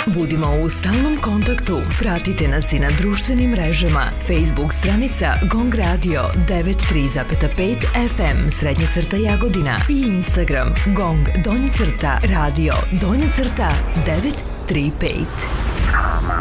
Budimo u stalnom kontaktu. Pratite nas i na društvenim mrežama. Facebook stranica Gong Radio 93,5 FM _Jagodina i Instagram Gong_Radio 935.